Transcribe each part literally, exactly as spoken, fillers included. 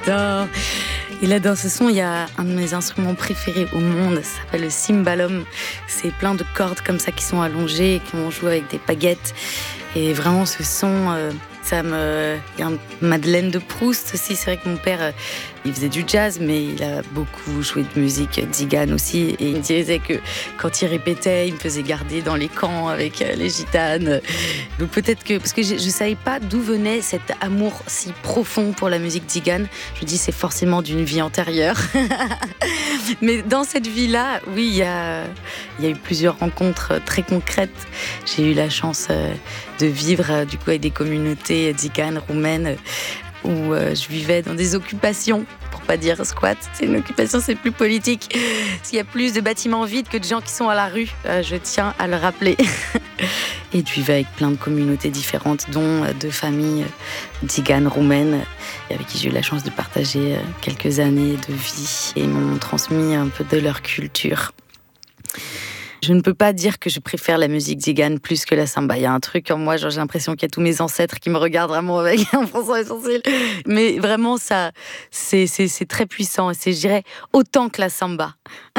j'adore. Et là, dans ce son, il y a un de mes instruments préférés au monde, ça s'appelle le cymbalum. C'est plein de cordes comme ça qui sont allongées, et qu'on joue avec des baguettes. Et vraiment, ce son, euh, ça me... Il y a un Madeleine de Proust aussi. C'est vrai que mon père, euh, il faisait du jazz, mais il a beaucoup joué de musique tzigane aussi. Et il me disait que quand il répétait, il me faisait garder dans les camps avec euh, les gitanes. Donc peut-être que... Parce que je ne savais pas d'où venait cet amour si profond pour la musique tzigane. Je me dis, c'est forcément d'une vie antérieure. Mais dans cette vie-là, oui, il y a, il y a eu plusieurs rencontres très concrètes. J'ai eu la chance euh, de vivre euh, du coup avec des communautés tziganes, roumaines, où euh, je vivais dans des occupations, pour pas dire squat. C'est une occupation, c'est plus politique. Parce qu'il y a plus de bâtiments vides que de gens qui sont à la rue. Euh, je tiens à le rappeler. Et je vivais avec plein de communautés différentes, dont euh, deux familles euh, tziganes roumaines, avec qui j'ai eu la chance de partager euh, quelques années de vie. Et ils m'ont transmis un peu de leur culture. Je ne peux pas dire que je préfère la musique tzigane plus que la samba. Il y a un truc en moi, genre, j'ai l'impression qu'il y a tous mes ancêtres qui me regardent vraiment avec un fronçon les sourcils. Mais vraiment, ça, c'est, c'est, c'est très puissant. Et c'est, je dirais, autant que la samba.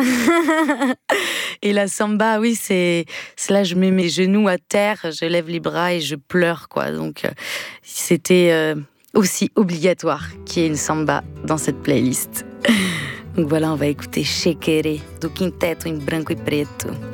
Et la samba, oui, c'est, c'est là, je mets mes genoux à terre, je lève les bras et je pleure, quoi. Donc, euh, c'était euh, aussi obligatoire qu'il y ait une samba dans cette playlist. Donc voilà, on va écouter Xequerê, do Quinteto em Branco e Preto.